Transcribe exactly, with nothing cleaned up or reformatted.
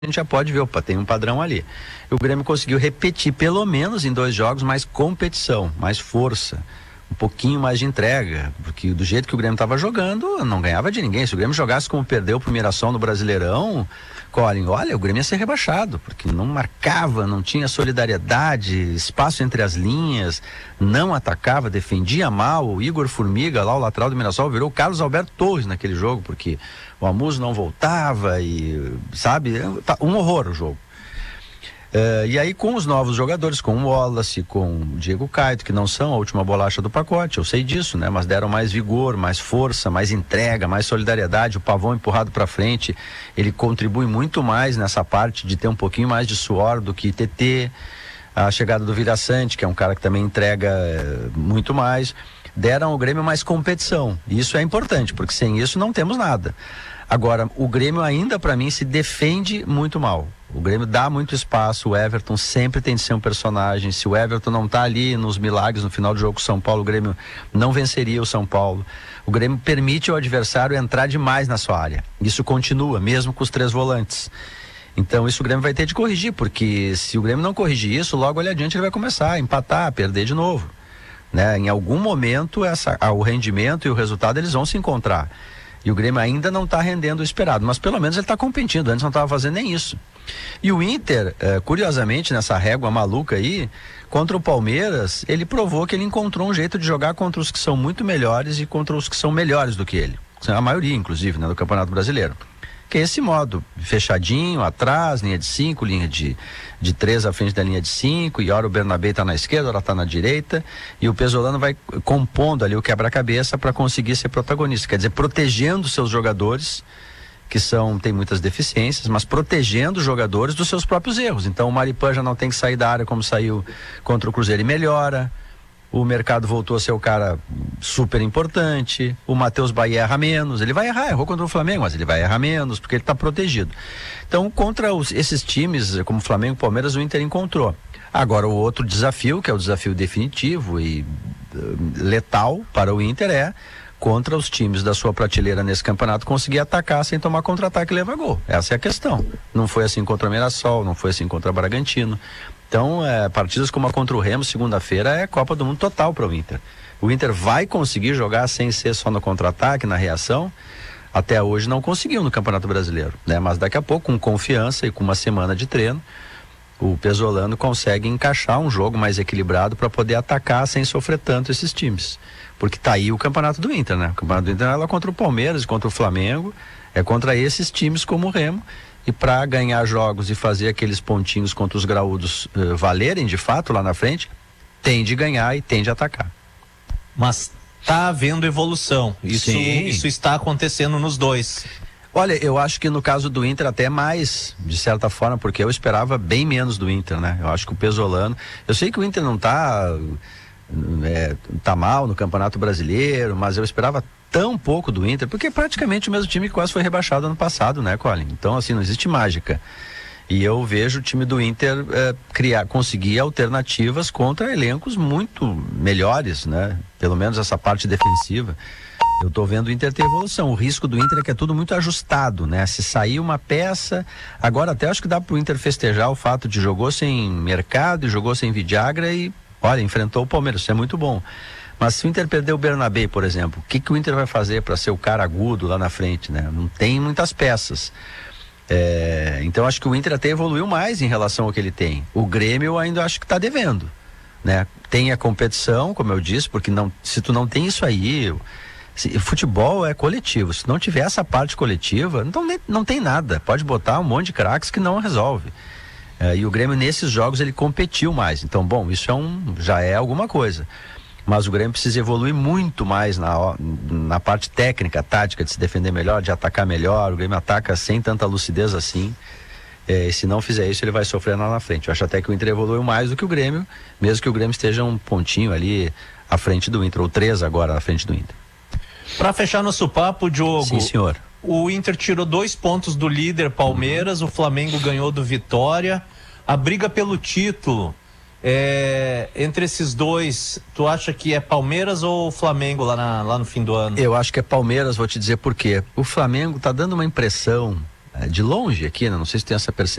a gente já pode ver, opa, tem um padrão ali. O Grêmio conseguiu repetir, pelo menos em dois jogos, mais competição, mais força, um pouquinho mais de entrega, porque do jeito que o Grêmio estava jogando, não ganhava de ninguém. Se o Grêmio jogasse como perdeu pro Mirassol no Brasileirão, Colin, olha, o Grêmio ia ser rebaixado, porque não marcava, não tinha solidariedade, espaço entre as linhas, não atacava, defendia mal. O Igor Formiga, lá o lateral do Mirassol, virou o Carlos Alberto Torres naquele jogo, porque o Amuso não voltava e, sabe, um horror o jogo. Uh, e aí com os novos jogadores, com o Wallace, com o Diego Caetano, que não são a última bolacha do pacote, eu sei disso, né? Mas deram mais vigor, mais força, mais entrega, mais solidariedade. O Pavão empurrado para frente, ele contribui muito mais nessa parte de ter um pouquinho mais de suor do que T T. A chegada do Vila Sante, que é um cara que também entrega uh, muito mais. Deram ao Grêmio mais competição. E isso é importante, porque sem isso não temos nada. Agora, o Grêmio ainda, para mim, se defende muito mal. O Grêmio dá muito espaço, o Everton sempre tem de ser um personagem. Se o Everton não tá ali nos milagres no final do jogo com o São Paulo, o Grêmio não venceria o São Paulo. O Grêmio permite ao adversário entrar demais na sua área. Isso continua, mesmo com os três volantes. Então isso o Grêmio vai ter de corrigir, porque se o Grêmio não corrigir isso, logo ali adiante ele vai começar a empatar, a perder de novo. Né? Em algum momento essa, o rendimento e o resultado eles vão se encontrar. E o Grêmio ainda não está rendendo o esperado, mas pelo menos ele está competindo, antes não estava fazendo nem isso. E o Inter, eh, curiosamente, nessa régua maluca aí, contra o Palmeiras, ele provou que ele encontrou um jeito de jogar contra os que são muito melhores e contra os que são melhores do que ele. A maioria, inclusive, né, do Campeonato Brasileiro. Que é esse modo, fechadinho, atrás, linha de cinco, linha de, de três à frente da linha de cinco, e ora o Bernabé está na esquerda, ora está na direita, e o Pesolano vai compondo ali o quebra-cabeça para conseguir ser protagonista, quer dizer, protegendo seus jogadores, que são, tem muitas deficiências, mas protegendo os jogadores dos seus próprios erros. Então o Maripan já não tem que sair da área como saiu contra o Cruzeiro e melhora. O Mercado voltou a ser o cara super importante. O Matheus Bahia erra menos. Ele vai errar, errou contra o Flamengo, mas ele vai errar menos, porque ele está protegido. Então, contra os, esses times, como Flamengo e Palmeiras, o Inter encontrou. Agora, o outro desafio, que é o desafio definitivo e uh, letal para o Inter, é contra os times da sua prateleira nesse campeonato conseguir atacar sem tomar contra-ataque e levar gol. Essa é a questão. Não foi assim contra o Mirassol, não foi assim contra o Bragantino. Então, é, partidas como a contra o Remo, segunda-feira, é Copa do Mundo total para o Inter. O Inter vai conseguir jogar sem ser só no contra-ataque, na reação. Até hoje não conseguiu no Campeonato Brasileiro, né? Mas daqui a pouco, com confiança e com uma semana de treino, o Pesolano consegue encaixar um jogo mais equilibrado para poder atacar sem sofrer tanto esses times. Porque tá aí o Campeonato do Inter, né? O Campeonato do Inter é lá contra o Palmeiras, contra o Flamengo, é contra esses times como o Remo. E para ganhar jogos e fazer aqueles pontinhos contra os graúdos uh, valerem de fato lá na frente, tem de ganhar e tem de atacar. Mas está havendo evolução. Isso, isso está acontecendo nos dois. Olha, eu acho que no caso do Inter até mais, de certa forma, porque eu esperava bem menos do Inter, né? Eu acho que o Pesolano... Eu sei que o Inter não tá, é, tá mal no Campeonato Brasileiro, mas eu esperava tão pouco do Inter, porque é praticamente o mesmo time que quase foi rebaixado ano passado, né, Colin? Então, assim, não existe mágica. E eu vejo o time do Inter é, criar, conseguir alternativas contra elencos muito melhores, né? Pelo menos essa parte defensiva. Eu tô vendo o Inter ter evolução. O risco do Inter é que é tudo muito ajustado, né? Se sair uma peça, agora até acho que dá pro Inter festejar o fato de jogou sem Mercado e jogou sem Vidiagra e, olha, enfrentou o Palmeiras, isso é muito bom. Mas se o Inter perder o Bernabé, por exemplo, o que, que o Inter vai fazer para ser o cara agudo lá na frente, né? Não tem muitas peças. É, então acho que o Inter até evoluiu mais em relação ao que ele tem. O Grêmio eu ainda acho que está devendo, né? Tem a competição, como eu disse, porque não, se tu não tem isso aí, se, futebol é coletivo. Se não tiver essa parte coletiva, então nem, não tem nada. Pode botar um monte de craques que não resolve. É, e o Grêmio nesses jogos ele competiu mais. Então, bom, isso é um, já é alguma coisa. Mas o Grêmio precisa evoluir muito mais na, na parte técnica, tática, de se defender melhor, de atacar melhor. O Grêmio ataca sem tanta lucidez assim. É, e se não fizer isso, ele vai sofrer lá na frente. Eu acho até que o Inter evoluiu mais do que o Grêmio, mesmo que o Grêmio esteja um pontinho ali à frente do Inter, ou três agora à frente do Inter. Para fechar nosso papo, Diogo. Sim, senhor. O Inter tirou dois pontos do líder Palmeiras, uhum. O Flamengo ganhou do Vitória. A briga pelo título... É, entre esses dois, tu acha que é Palmeiras ou Flamengo lá, na, lá no fim do ano? Eu acho que é Palmeiras, vou te dizer por quê. O Flamengo tá dando uma impressão é, de longe aqui, né? Não sei se tem essa percepção.